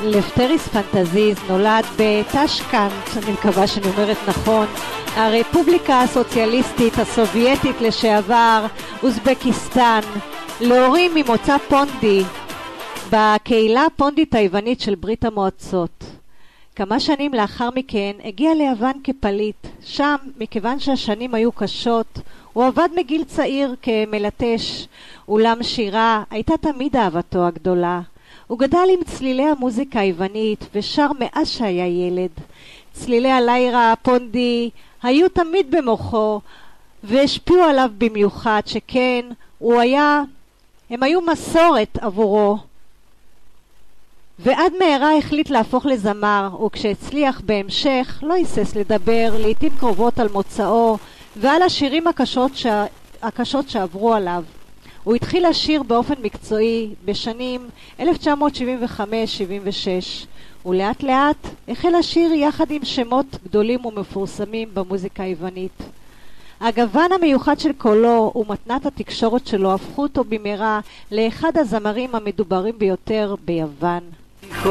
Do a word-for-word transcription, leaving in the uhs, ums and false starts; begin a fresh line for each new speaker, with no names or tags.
לפטריס פנטזיז נולד בטשקנט, אני מקווה שאני אומרת נכון, הרפובליקה הסוציאליסטית הסובייטית לשעבר, אוזבקיסטן, להורים ממוצא פונדי, בקהילה הפונדית היוונית של ברית המועצות. כמה שנים לאחר מכן הגיע ליוון כפליט. שם, מכיוון שהשנים היו קשות, הוא עבד מגיל צעיר כמלטש, אולם שירה הייתה תמיד אהבתו הגדולה. הוא גדל עם צלילי המוזיקה היוונית ושר מאז שהיה ילד. צלילי הלירה הפונדי היו תמיד במוחו והשפיעו עליו במיוחד, שכן הוא היה, הם היו מסורת עבורו. ועד מהרה החליט להפוך לזמר, וכשהצליח בהמשך לא היסס לדבר לעתים קרובות על מוצאו ועל השירים הקשות, ש... הקשות שעברו עליו. הוא התחיל לשיר באופן מקצועי בשנים אלף תשע מאות שבעים וחמש שבעים ושש, ולאט לאט החל לשיר יחד עם שמות גדולים ומפורסמים במוזיקה היוונית. הגוון המיוחד של קולו ומתנת התקשורת שלו הפכו אותו במהרה לאחד הזמרים המדוברים ביותר ביוון.